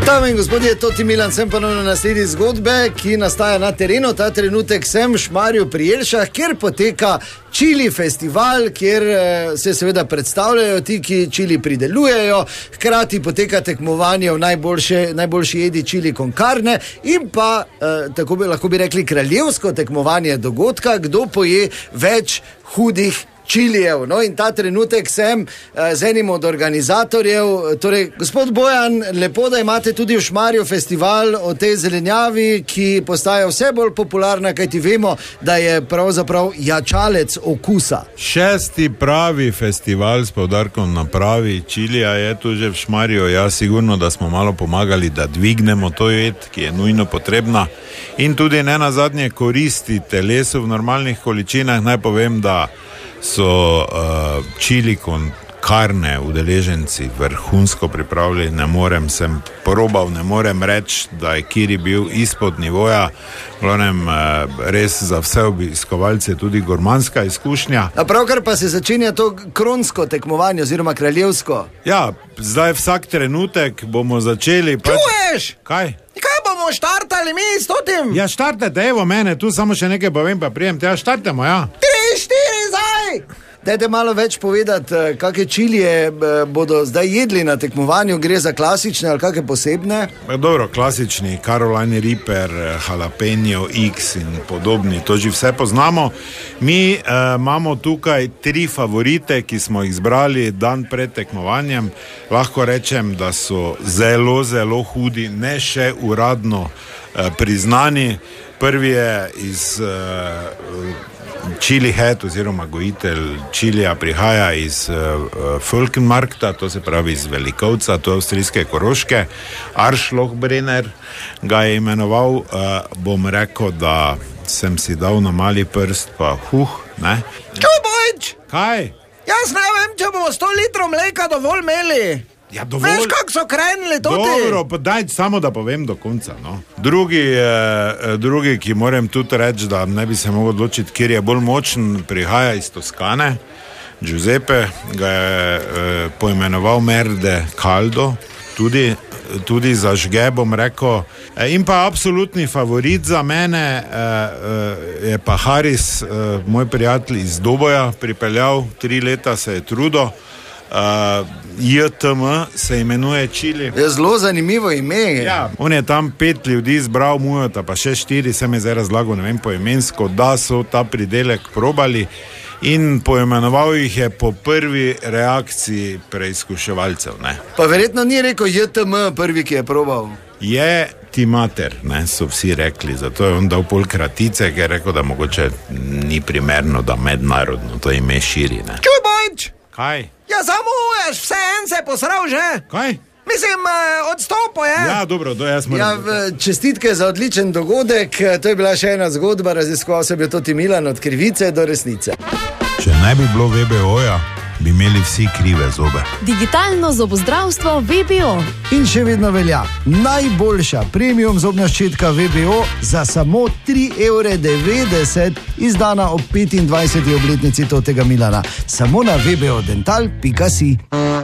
Dame in gospodje, to ti Milan, sem ponovno na sledi zgodbe, ki nastaja na terenu. Ta trenutek sem v Šmarju pri Jelšah, kjer poteka čili festival, kjer se seveda predstavljajo ti, ki čili pridelujejo, hkrati poteka tekmovanje v najboljši jedi čili con carne in pa, tako bi lahko rekli, kraljevsko tekmovanje dogodka, kdo poje več hudih čilijev. No, in ta trenutek sem z enim od organizatorjev, torej gospod Bojan, lepo, da imate tudi v Šmarju festival o tej zelenjavi, ki postaja vse bolj popularna, kajti vemo, da je pravzaprav jačalec okusa. 6. pravi festival s poudarkom na pravi čilija je tu že v Šmarju. Ja, sigurno, da smo malo pomagali, da dvignemo to jed, ki je nujno potrebna in tudi ne nazadnje koristi telesu v normalnih količinah. Naj povem, da so čili con carne udeleženci vrhunsko pripravljeni, sem probal, ne morem reči, da je kiri bil izpod nivoja, res za vse obiskovalce tudi gurmanska izkušnja. A pravkar pa se začenja to kronsko tekmovanje oziroma kraljevsko. Ja, zdaj vsak trenutek bomo začeli. Čuješ? Kaj? Kaj bomo štartali mi s totim? Ja, štartajte, evo mene, tu samo še nekaj povem, pa prijem, ja, štartamo, ja. 3, 4, zdaj! Dajte malo več povedati, kakšne čilije bodo zdaj jedli na tekmovanju, gre za klasične ali kakšne posebne? Dobro, klasični, Carolina Reaper, Jalapeno X in podobni, to že vse poznamo. Mi imamo tukaj 3 favorite, ki smo jih izbrali dan pred tekmovanjem. Lahko rečem, da so zelo, zelo hudi, ne še uradno priznani. Prvi je iz Chili Head oziroma gojitelj čilija, prihaja iz Völkenmarkta, to se pravi iz Velikovca, to je avstrijske Koroške. Arschlochbrenner ga je imenoval, bom rekel, da sem si dal na mali prst, pa ne? Čubojč! Kaj? Jaz ne vem, če bomo 100 litrov mleka dovolj imeli. Ja, dovolj. Veš, kako so krenili tudi? Dobro, pa daj samo, da povem do konca, no. Drugi, ki moram tudi reči, da ne bi se mogel odločiti, kjer je bolj močen, prihaja iz Toskane. Giuseppe ga je poimenoval Merde Caldo, tudi zažge, bom rekel. In pa absolutni favorit za mene je pa Haris, moj prijatelj iz Doboja, pripeljal, 3 leta se je trudil. JTM se imenuje čili. Je zelo zanimivo ime. Ja, on je tam 5 ljudi izbral, mujota pa še 4, se mi zdaj razlagal, ne vem poimensko, da so ta pridelek probali in poimenoval jih je po prvi reakciji preizkuševalcev, ne. Pa verjetno ni rekel JTM prvi, ki je probal. Je ti mater, ne, so vsi rekli, zato je on dal pol kratice, ker je rekel, da mogoče ni primerno, da mednarodno to ime širi, ne. Čubojč! Kaj? Ja, zamuješ, vse en se je posral že. Kaj? Mislim, odstopo je. Ja, dobro, to jaz moram. Ja, čestitke za odličen dogodek, to je bila še ena zgodba, raziskoval se bi to ti Milan od krivice do resnice. Če ne bi bilo VBO-ja, bi imeli vsi krive zobe. Digitalno zobozdravstvo VBO. In še vedno velja najboljša premium zobna ščetka VBO za samo 3,90 €, izdana ob 25. obletnici tega Milana. Samo na vbodental.si.